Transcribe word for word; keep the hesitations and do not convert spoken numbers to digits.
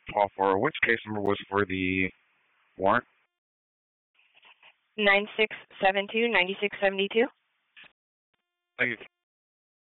Call for which case number was for the warrant? nine six seven two, nine six seven two. Thank you.